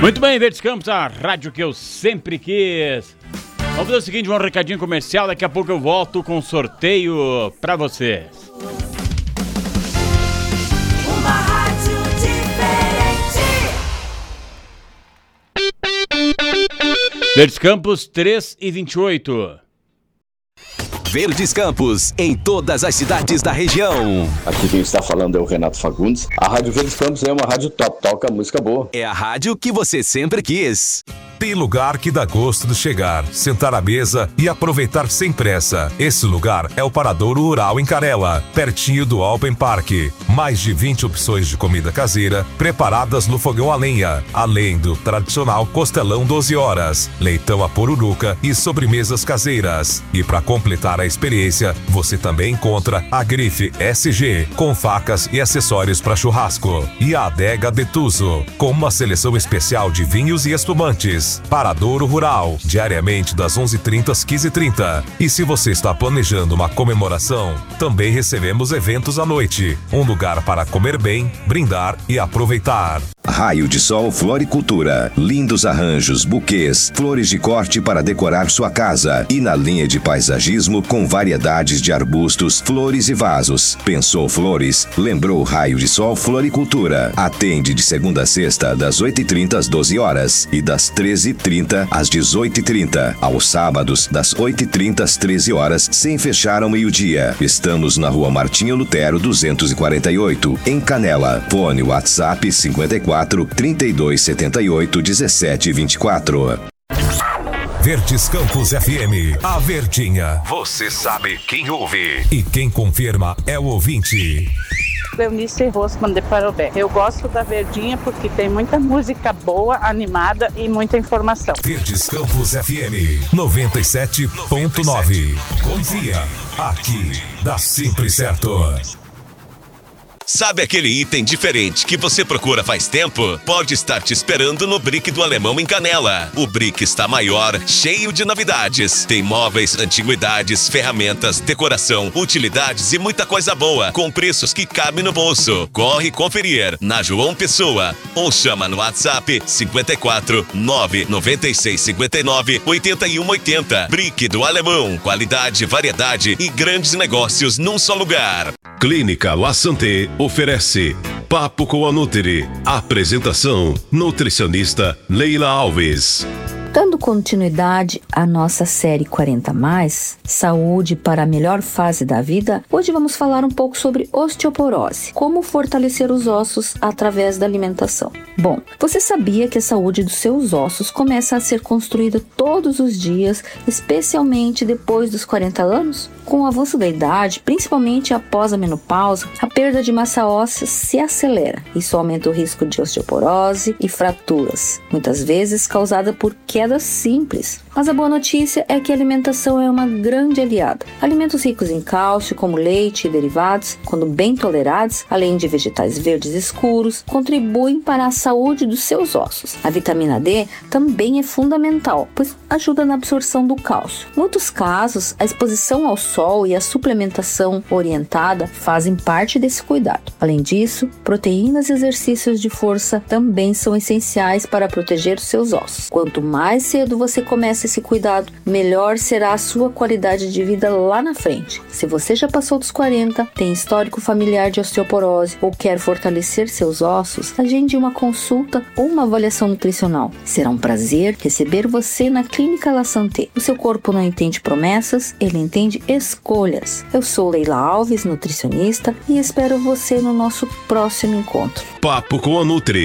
Muito bem, Verdes Campos, a rádio que eu sempre quis. Vamos fazer o seguinte, um recadinho comercial, daqui a pouco eu volto com um sorteio pra vocês. Uma rádio diferente. Verdes Campos 3h28. Verdes Campos, em todas as cidades da região. Aqui quem está falando é o Renato Fagundes. A Rádio Verdes Campos é uma rádio top, toca música boa. É a rádio que você sempre quis. Tem lugar que dá gosto de chegar, sentar à mesa e aproveitar sem pressa. Esse lugar é o Paradouro Rural em Canela, pertinho do Alpen Park. Mais de 20 opções de comida caseira preparadas no fogão a lenha, além do tradicional costelão 12 horas, leitão à poruruca e sobremesas caseiras. E para completar a experiência, você também encontra a Grife SG, com facas e acessórios para churrasco, e a Adega Betuso, com uma seleção especial de vinhos e espumantes. Paradouro Rural, diariamente das 11h30 às 15h30. E se você está planejando uma comemoração, também recebemos eventos à noite. Um lugar para comer bem, brindar e aproveitar. Raio de Sol Floricultura. Lindos arranjos, buquês, flores de corte para decorar sua casa. E na linha de paisagismo com variedades de arbustos, flores e vasos. Pensou flores? Lembrou Raio de Sol Floricultura. Atende de segunda a sexta, das 8h30 às 12 horas e das 13h30 às 18h30. Aos sábados, das 8h30 às 13 horas, sem fechar ao meio-dia. Estamos na Rua Martinho Lutero 248, em Canela. Fone WhatsApp 54 3278 1724. Verdes Campos FM, a Verdinha. Você sabe quem ouve e quem confirma é o ouvinte. Cleonice Rosman de Parobé. Eu gosto da Verdinha porque tem muita música boa, animada e muita informação. Verdes Campos FM 97.9. Confia, aqui dá sempre certo. Sabe aquele item diferente que você procura faz tempo? Pode estar te esperando no Brick do Alemão em Canela. O Brick está maior, cheio de novidades. Tem móveis, antiguidades, ferramentas, decoração, utilidades e muita coisa boa, com preços que cabem no bolso. Corre conferir na João Pessoa ou chama no WhatsApp 54 996 59 81 80. Brick do Alemão, qualidade, variedade e grandes negócios num só lugar. Clínica La Santé oferece Papo com a Nutri. Apresentação: nutricionista Leila Alves. Dando continuidade à nossa série 40+, Saúde para a melhor fase da vida, hoje vamos falar um pouco sobre osteoporose, como fortalecer os ossos através da alimentação. Bom, você sabia que a saúde dos seus ossos começa a ser construída todos os dias, especialmente depois dos 40 anos? Com o avanço da idade, principalmente após a menopausa, a perda de massa óssea se acelera. Isso aumenta o risco de osteoporose e fraturas, muitas vezes causada por quedas simples. Mas a boa notícia é que a alimentação é uma grande aliada. Alimentos ricos em cálcio, como leite e derivados, quando bem tolerados, além de vegetais verdes escuros, contribuem para a saúde dos seus ossos. A vitamina D também é fundamental, pois ajuda na absorção do cálcio. Em muitos casos, a exposição ao sol e a suplementação orientada fazem parte desse cuidado. Além disso, proteínas e exercícios de força também são essenciais para proteger os seus ossos. Quanto mais cedo você começa esse cuidado, melhor será a sua qualidade de vida lá na frente. Se você já passou dos 40, tem histórico familiar de osteoporose ou quer fortalecer seus ossos, agende uma consulta ou uma avaliação nutricional. Será um prazer receber você na Clínica La Santé. O seu corpo não entende promessas, ele entende escolhas. Eu sou Leila Alves, nutricionista, e espero você no nosso próximo encontro. Papo com a Nutri.